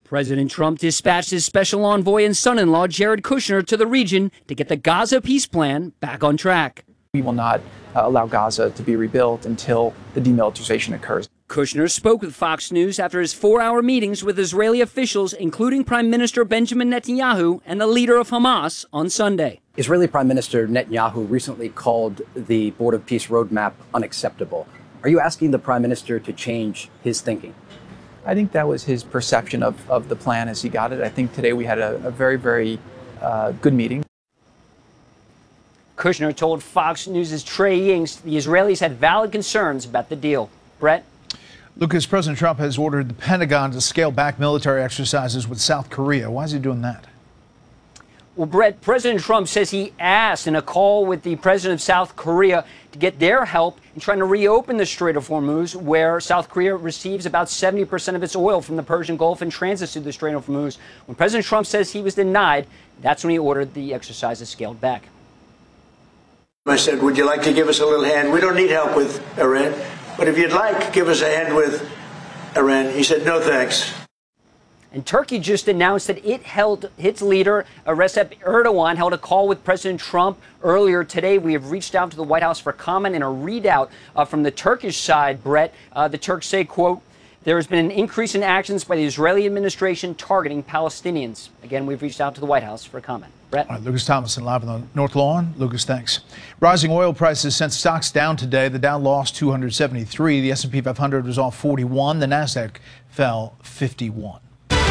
President Trump dispatched his special envoy and son-in-law Jared Kushner to the region to get the Gaza peace plan back on track. We will not allow Gaza to be rebuilt until the demilitarization occurs. Kushner spoke with Fox News after his 4-hour meetings with Israeli officials, including Prime Minister Benjamin Netanyahu and the leader of Hamas on Sunday. Israeli Prime Minister Netanyahu recently called the Board of Peace roadmap unacceptable. Are you asking the Prime Minister to change his thinking? I think that was his perception of the plan as he got it. I think today we had a very, very good meeting. Kushner told Fox News' Trey Yingst the Israelis had valid concerns about the deal. Brett? Lucas, President Trump has ordered the Pentagon to scale back military exercises with South Korea. Why is he doing that? Well, Brett, President Trump says he asked in a call with the president of South Korea to get their help in trying to reopen the Strait of Hormuz, where South Korea receives about 70% of its oil from the Persian Gulf and transits through the Strait of Hormuz. When President Trump says he was denied, that's when he ordered the exercises scaled back. I said, would you like to give us a little hand? We don't need help with Iran, but if you'd like, give us a hand with Iran. He said, no, thanks. And Turkey just announced that its leader, Recep Erdogan, held a call with President Trump earlier today. We have reached out to the White House for comment and a readout from the Turkish side, Brett. The Turks say, quote, there has been an increase in actions by the Israeli administration targeting Palestinians. Again, we've reached out to the White House for comment. Brett. All right, Lucas Thomason live on the North Lawn. Lucas, thanks. Rising oil prices sent stocks down today. The Dow lost 273. The S&P 500 was off 41. The Nasdaq fell 51.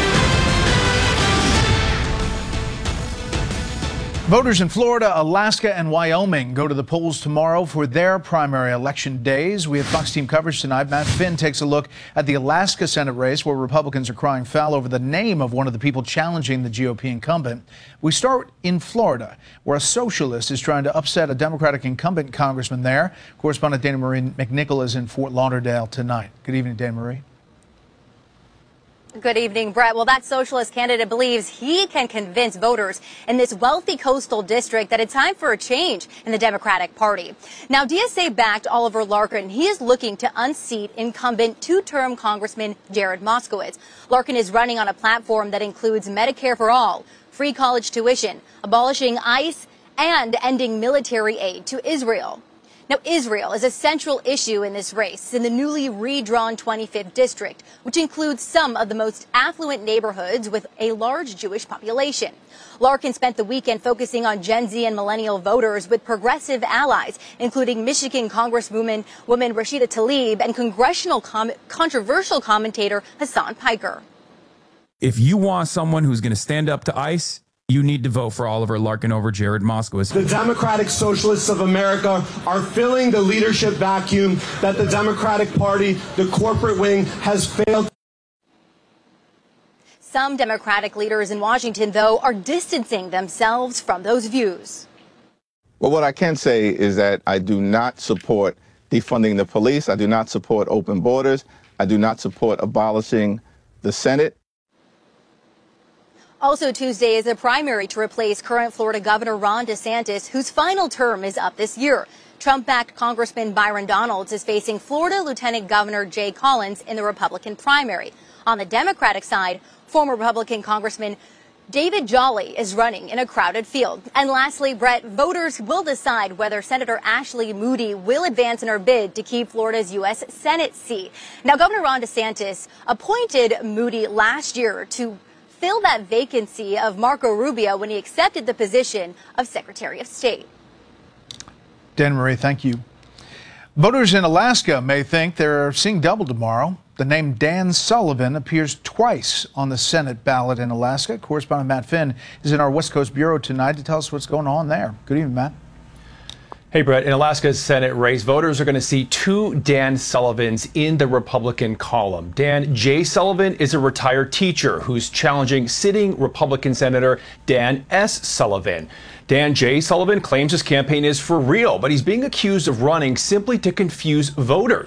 Voters in Florida, Alaska, and Wyoming go to the polls tomorrow for their primary election days. We have Fox team coverage tonight. Matt Finn takes a look at the Alaska Senate race, where Republicans are crying foul over the name of one of the people challenging the GOP incumbent. We start in Florida, where a socialist is trying to upset a Democratic incumbent congressman there. Correspondent Dana Marie McNichol is in Fort Lauderdale tonight. Good evening, Dana Marie. Good evening, Brett. Well, that socialist candidate believes he can convince voters in this wealthy coastal district that it's time for a change in the Democratic Party. Now, DSA-backed Oliver Larkin, he is looking to unseat incumbent two-term Congressman Jared Moskowitz. Larkin is running on a platform that includes Medicare for all, free college tuition, abolishing ICE, and ending military aid to Israel. Now, Israel is a central issue in this race in the newly redrawn 25th district, which includes some of the most affluent neighborhoods with a large Jewish population. Larkin spent the weekend focusing on Gen Z and millennial voters with progressive allies, including Michigan Congresswoman Rashida Tlaib and congressional controversial commentator Hassan Piker. If you want someone who's going to stand up to ICE, you need to vote for Oliver Larkin over Jared Moskowitz. The Democratic Socialists of America are filling the leadership vacuum that the Democratic Party, the corporate wing, has failed. Some Democratic leaders in Washington, though, are distancing themselves from those views. Well, what I can say is that I do not support defunding the police. I do not support open borders. I do not support abolishing the Senate. Also Tuesday is a primary to replace current Florida Governor Ron DeSantis, whose final term is up this year. Trump-backed Congressman Byron Donalds is facing Florida Lieutenant Governor Jay Collins in the Republican primary. On the Democratic side, former Republican Congressman David Jolly is running in a crowded field. And lastly, Brett, voters will decide whether Senator Ashley Moody will advance in her bid to keep Florida's U.S. Senate seat. Now, Governor Ron DeSantis appointed Moody last year to fill that vacancy of Marco Rubio when he accepted the position of Secretary of State. Dan Marie, thank you. Voters in Alaska may think they're seeing double tomorrow. The name Dan Sullivan appears twice on the Senate ballot in Alaska. Correspondent Matt Finn is in our West Coast Bureau tonight to tell us what's going on there. Good evening, Matt. Hey, Brett. In Alaska's Senate race, voters are going to see two Dan Sullivans in the Republican column. Dan J. Sullivan is a retired teacher who's challenging sitting Republican Senator Dan S. Sullivan. Dan J. Sullivan claims his campaign is for real, but he's being accused of running simply to confuse voters.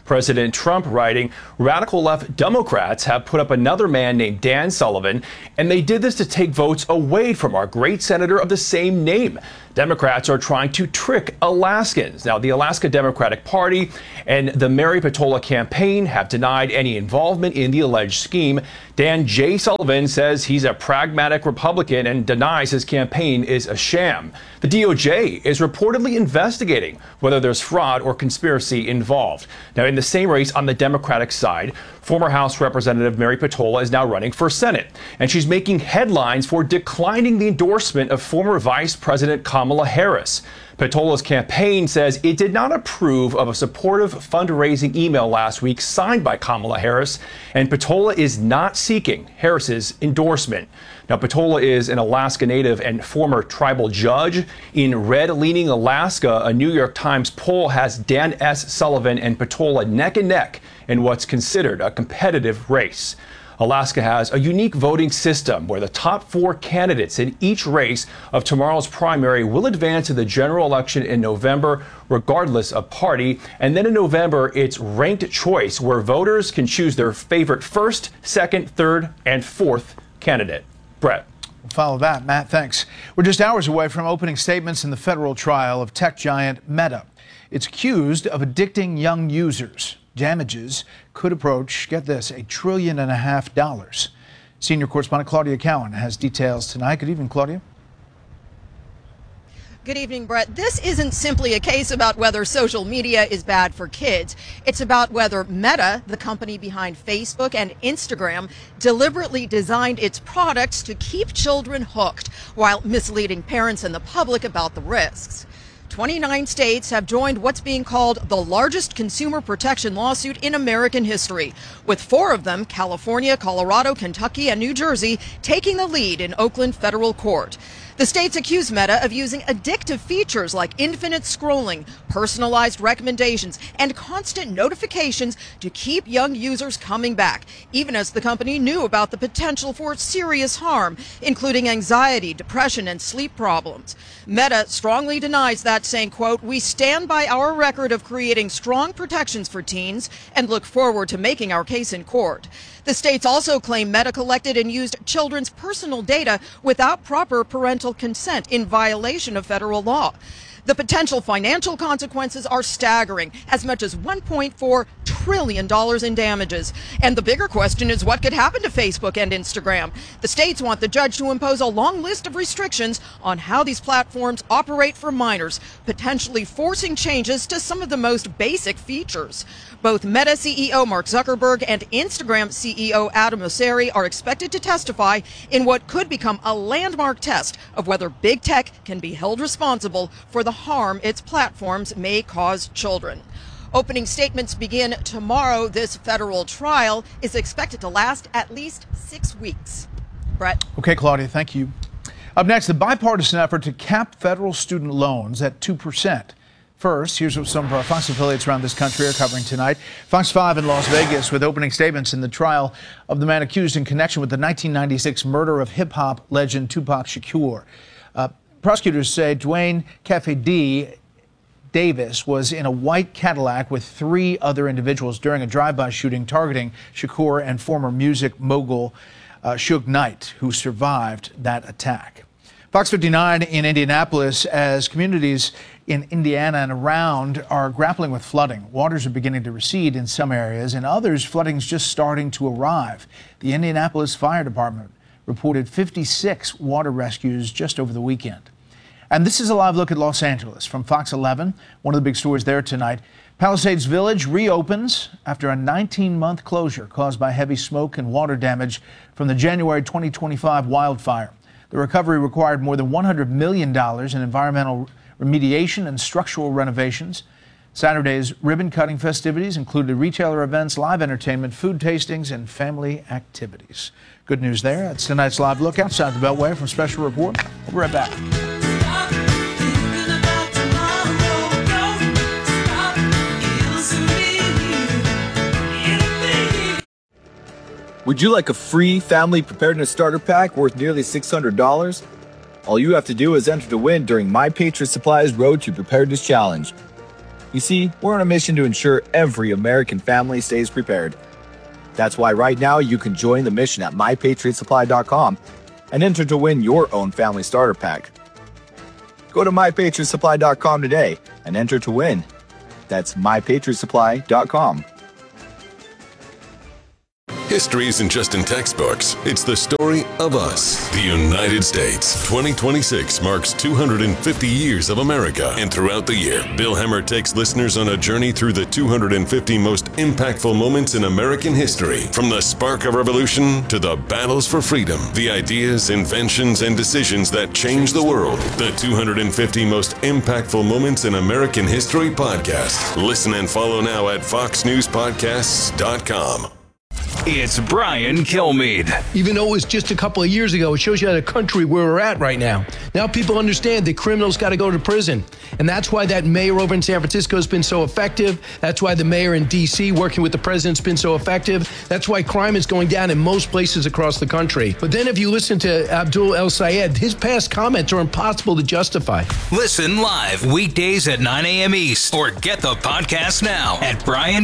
President Trump writing, radical left Democrats have put up another man named Dan Sullivan, and they did this to take votes away from our great senator of the same name. Democrats are trying to trick Alaskans. Now, the Alaska Democratic Party and the Mary Peltola campaign have denied any involvement in the alleged scheme. Dan J. Sullivan says he's a pragmatic Republican and denies his campaign is a sham. The DOJ is reportedly investigating whether there's fraud or conspiracy involved. Now, in the same race on the Democratic side, former House Representative Mary Peltola is now running for Senate, and she's making headlines for declining the endorsement of former Vice President Kamala Harris. Peltola's campaign says it did not approve of a supportive fundraising email last week signed by Kamala Harris, and Peltola is not seeking Harris's endorsement. Now, Peltola is an Alaska native and former tribal judge. In red-leaning Alaska, a New York Times poll has Dan S. Sullivan and Peltola neck and neck in what's considered a competitive race. Alaska has a unique voting system where the top 4 candidates in each race of tomorrow's primary will advance to the general election in November, regardless of party. And then in November, it's ranked choice, where voters can choose their favorite first, second, third, and fourth candidate. Brett. We'll follow that. Matt, thanks. We're just hours away from opening statements in the federal trial of tech giant Meta. It's accused of addicting young users. Damages could approach, get this, $1.5 trillion. Senior correspondent Claudia Cowan has details tonight. Good evening, Claudia. Good evening, Brett. This isn't simply a case about whether social media is bad for kids. It's about whether Meta, the company behind Facebook and Instagram, deliberately designed its products to keep children hooked while misleading parents and the public about the risks. 29 states have joined what's being called the largest consumer protection lawsuit in American history, with 4 of them, California, Colorado, Kentucky, and New Jersey, taking the lead in Oakland federal court. The states accuse Meta of using addictive features like infinite scrolling, personalized recommendations, and constant notifications to keep young users coming back, even as the company knew about the potential for serious harm, including anxiety, depression, and sleep problems. Meta strongly denies that, saying, quote, "We stand by our record of creating strong protections for teens and look forward to making our case in court." The states also claim Meta collected and used children's personal data without proper parental consent in violation of federal law. The potential financial consequences are staggering, as much as $1.4 trillion in damages. And the bigger question is what could happen to Facebook and Instagram. The states want the judge to impose a long list of restrictions on how these platforms operate for minors, potentially forcing changes to some of the most basic features. Both Meta CEO Mark Zuckerberg and Instagram CEO Adam Mosseri are expected to testify in what could become a landmark test of whether big tech can be held responsible for the harm its platforms may cause children. Opening statements begin tomorrow. This federal trial is expected to last at least 6 weeks. Brett. Okay, Claudia, thank you. Up next, the bipartisan effort to cap federal student loans at 2%. First, here's what some of our Fox affiliates around this country are covering tonight. Fox 5 in Las Vegas with opening statements in the trial of the man accused in connection with the 1996 murder of hip-hop legend Tupac Shakur. Prosecutors say Dwayne Cafe D. Davis was in a white Cadillac with 3 other individuals during a drive-by shooting targeting Shakur and former music mogul Suge Knight, who survived that attack. Fox 59 in Indianapolis, as communities in Indiana and around are grappling with flooding. Waters are beginning to recede in some areas. In others, flooding is just starting to arrive. The Indianapolis Fire Department reported 56 water rescues just over the weekend. And this is a live look at Los Angeles from Fox 11. One of the big stories there tonight. Palisades Village reopens after a 19-month closure caused by heavy smoke and water damage from the January 2025 wildfire. The recovery required more than $100 million in environmental remediation and structural renovations. Saturday's ribbon-cutting festivities included retailer events, live entertainment, food tastings, and family activities. Good news there. That's tonight's live look outside the Beltway from Special Report. We'll be right back. Would you like a free family preparedness starter pack worth nearly $600? All you have to do is enter to win during My Patriot Supply's Road to Preparedness Challenge. You see, we're on a mission to ensure every American family stays prepared. That's why right now you can join the mission at MyPatriotSupply.com and enter to win your own family starter pack. Go to MyPatriotSupply.com today and enter to win. That's MyPatriotSupply.com. History isn't just in textbooks. It's the story of us, the United States. 2026 marks 250 years of America. And throughout the year, Bill Hemmer takes listeners on a journey through the 250 most impactful moments in American history. From the spark of revolution to the battles for freedom, the ideas, inventions, and decisions that changed the world. The 250 most impactful moments in American history podcast. Listen and follow now at foxnewspodcasts.com. It's Brian Kilmeade. Even though it was just a couple of years ago, it shows you the country where we're at right now. Now people understand that criminals got to go to prison. And that's why that mayor over in San Francisco has been so effective. That's why the mayor in D.C. working with the president's been so effective. That's why crime is going down in most places across the country. But then if you listen to Abdul El Sayed, his past comments are impossible to justify. Listen live weekdays at 9 a.m. East or get the podcast now at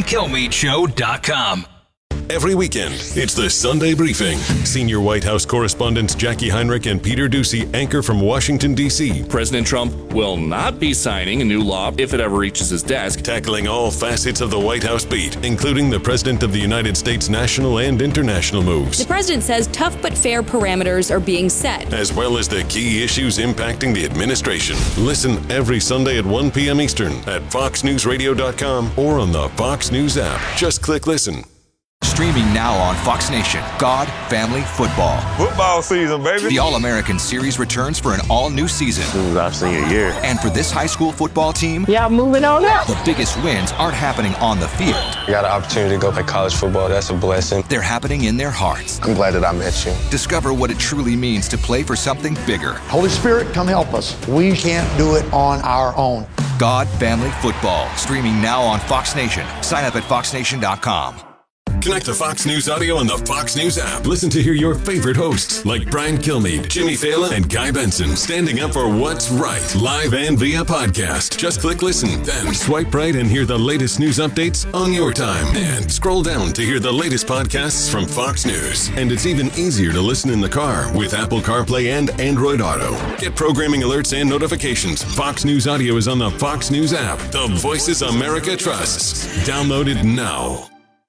BrianKilmeadeShow.com. Every weekend, it's the Sunday Briefing. Senior White House correspondents Jackie Heinrich and Peter Doocy anchor from Washington, D.C. President Trump will not be signing a new law if it ever reaches his desk. Tackling all facets of the White House beat, including the President of the United States' national and international moves. The president says tough but fair parameters are being set, as well as the key issues impacting the administration. Listen every Sunday at 1 p.m. Eastern at FoxNewsRadio.com or on the Fox News app. Just click listen. Streaming now on Fox Nation, God, Family, Football. Football season, baby. The All-American Series returns for an all-new season. This is our senior year. And for this high school football team, yeah, moving on up. The biggest wins aren't happening on the field. I got an opportunity to go play college football. That's a blessing. They're happening in their hearts. I'm glad that I met you. Discover what it truly means to play for something bigger. Holy Spirit, come help us. We can't do it on our own. God, Family, Football. Streaming now on Fox Nation. Sign up at foxnation.com. Connect to Fox News Audio on the Fox News app. Listen to hear your favorite hosts like Brian Kilmeade, Jimmy Fallon, and Guy Benson standing up for what's right, live and via podcast. Just click listen, then swipe right and hear the latest news updates on your time. And scroll down to hear the latest podcasts from Fox News. And it's even easier to listen in the car with Apple CarPlay and Android Auto. Get programming alerts and notifications. Fox News Audio is on the Fox News app. The voices America trusts. Download it now.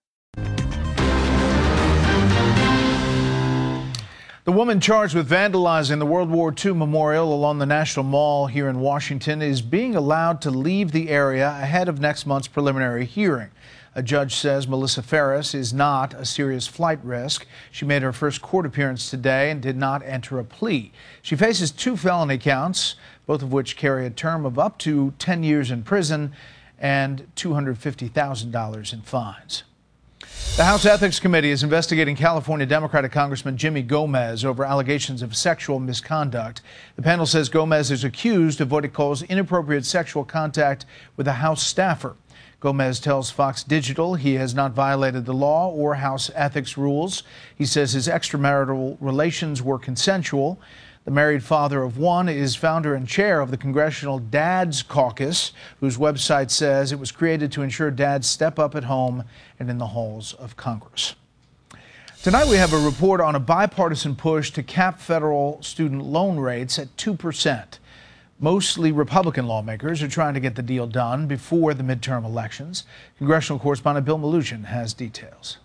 The woman charged with vandalizing the World War II memorial along the National Mall here in Washington is being allowed to leave the area ahead of next month's preliminary hearing. A judge says Melissa Ferris is not a serious flight risk. She made her first court appearance today and did not enter a plea. She faces 2 felony counts, both of which carry a term of up to 10 years in prison and $250,000 in fines. The House Ethics Committee is investigating California Democratic Congressman Jimmy Gomez over allegations of sexual misconduct. The panel says Gomez is accused of what it calls inappropriate sexual contact with a House staffer. Gomez tells Fox Digital he has not violated the law or House ethics rules. He says his extramarital relations were consensual. The married father of one is founder and chair of the Congressional Dads Caucus, whose website says it was created to ensure dads step up at home and in the halls of Congress. Tonight we have a report on a bipartisan push to cap federal student loan rates at 2%. Mostly Republican lawmakers are trying to get the deal done before the midterm elections. Congressional correspondent Bill Malugin has details.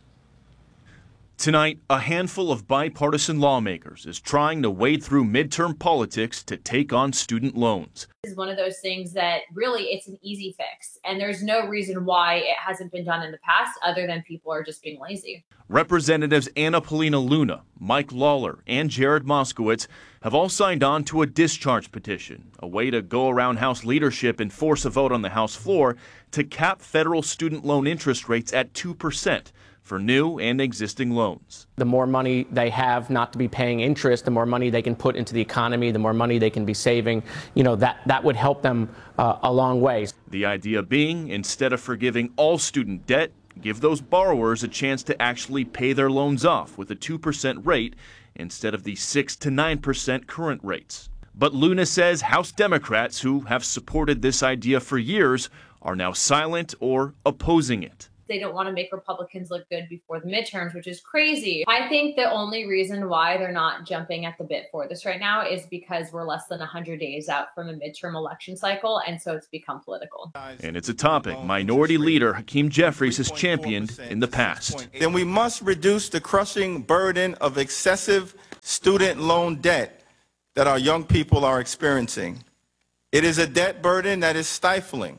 Tonight, a handful of bipartisan lawmakers is trying to wade through midterm politics to take on student loans. This is one of those things that really it's an easy fix, and there's no reason why it hasn't been done in the past other than people are just being lazy. Representatives Anna Paulina Luna, Mike Lawler, and Jared Moskowitz have all signed on to a discharge petition, a way to go around House leadership and force a vote on the House floor to cap federal student loan interest rates at 2%. For new and existing loans. The more money they have not to be paying interest, the more money they can put into the economy, the more money they can be saving, that would help them a long way. The idea being, instead of forgiving all student debt, give those borrowers a chance to actually pay their loans off with a 2% rate instead of the 6 to 9% current rates. But Luna says House Democrats who have supported this idea for years are now silent or opposing it. They don't want to make Republicans look good before the midterms, which is crazy. I think the only reason why they're not jumping at the bit for this right now is because we're less than 100 days out from a midterm election cycle, and so it's become political. And it's a topic Minority Leader Hakeem Jeffries has championed in the past. Then we must reduce the crushing burden of excessive student loan debt that our young people are experiencing. It is a debt burden that is stifling.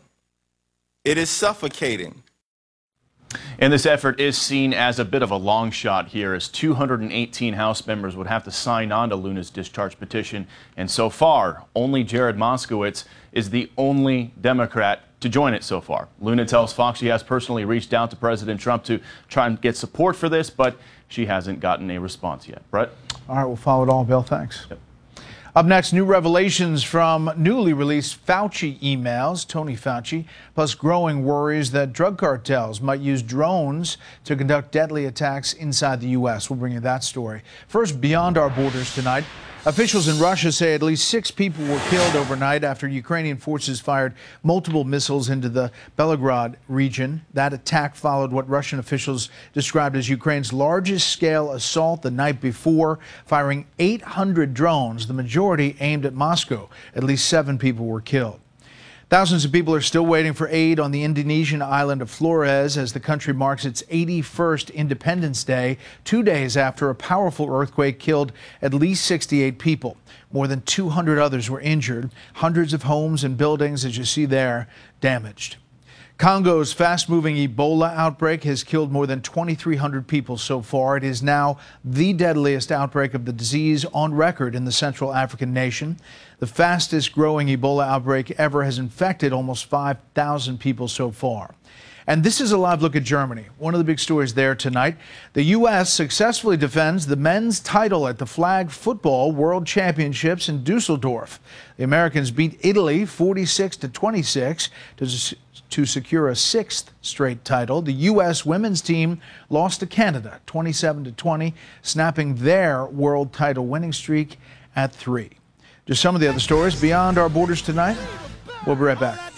It is suffocating. And this effort is seen as a bit of a long shot here, as 218 House members would have to sign on to Luna's discharge petition. And so far, only Jared Moskowitz is the only Democrat to join it so far. Luna tells Fox she has personally reached out to President Trump to try and get support for this, but she hasn't gotten a response yet. Brett? All right, we'll follow it all, Bill. Thanks. Yep. Up next, new revelations from newly released Fauci emails, Tony Fauci, plus growing worries that drug cartels might use drones to conduct deadly attacks inside the U.S. We'll bring you that story. First, beyond our borders tonight, officials in Russia say at least 6 people were killed overnight after Ukrainian forces fired multiple missiles into the Belgorod region. That attack followed what Russian officials described as Ukraine's largest scale assault the night before, firing 800 drones, the majority aimed at Moscow. At least 7 people were killed. Thousands of people are still waiting for aid on the Indonesian island of Flores as the country marks its 81st Independence Day, 2 days after a powerful earthquake killed at least 68 people. More than 200 others were injured. Hundreds of homes and buildings, as you see there, damaged. Congo's fast-moving Ebola outbreak has killed more than 2,300 people so far. It is now the deadliest outbreak of the disease on record in the Central African nation. The fastest-growing Ebola outbreak ever has infected almost 5,000 people so far. And this is a live look at Germany. One of the big stories there tonight. The U.S. successfully defends the men's title at the Flag Football World Championships in Dusseldorf. The Americans beat Italy 46-26 to secure a 6th straight title. The U.S. women's team lost to Canada 27-20, snapping their world title winning streak at 3. Just some of the other stories beyond our borders tonight. We'll be right back.